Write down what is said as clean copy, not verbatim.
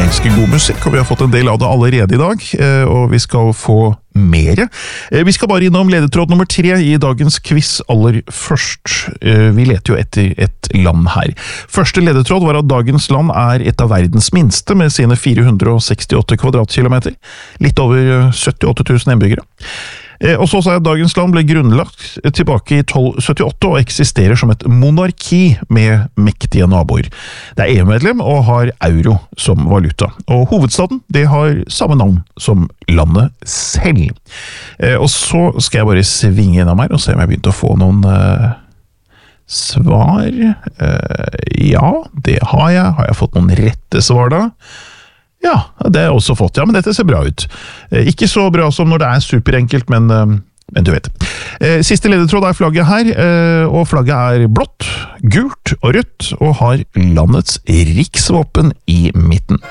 ganske god musikk, og vi har fått en del av det allerede i dag, og vi skal få mere. Vi skal bare innom ledetråd nummer 3 i dagens quiz aller først. Vi leter jo etter et land her. Første ledetråd var at dagens land er et av verdens minste, med sine 468 kvadratkilometer. Litt over 78 000 innbyggere. Og så sa jeg at dagens land ble grunnlagt tilbake i 1278 og eksisterer som et monarki med mektige naboer. Det er EU-medlem og har euro som valuta. Og hovedstaden, det har samme navn som landet selv. Og så skal jeg bare svinge innom her og se om jeg begynte å få noen svar. Ja, det har jeg. Har jeg fått noen rette svar da? Ja, det har jeg også fått. Ja, men dette ser bra ut. Ikke så bra som når det er superenkelt, men du vet. Siste ledetråd er flagget her, og flagget er blått, gult og rødt, og har landets riksvåpen i midten.